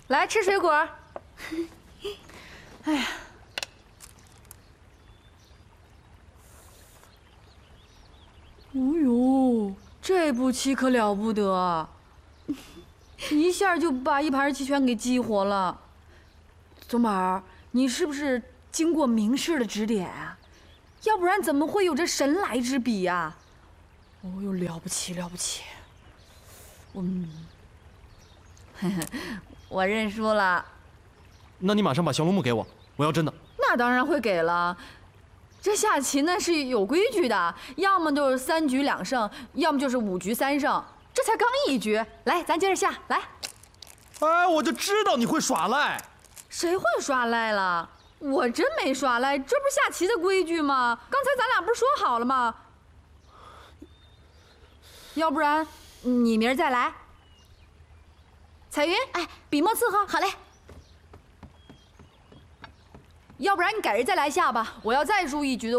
来吃水果。哎呀，哦呦，这步棋可了不得，一下就把一盘棋全给激活了。宗宝，你是不是经过名师的指点啊？要不然怎么会有这神来之笔呀？哦呦，了不起了不起！我认输了。 那你马上把降龙木给我，我要真的。 那当然会给了。这下棋呢是有规矩的，要么就是3局2胜，要么就是5局3胜。这才刚1局，来，咱接着下来。 哎，我就知道你会耍赖。 谁会耍赖了？我真没耍赖，这不是下棋的规矩吗？刚才咱俩不是说好了吗？要不然你明儿再来。彩云，哎，笔墨伺候。好嘞。要不然你改日再来下吧，我要再输1局的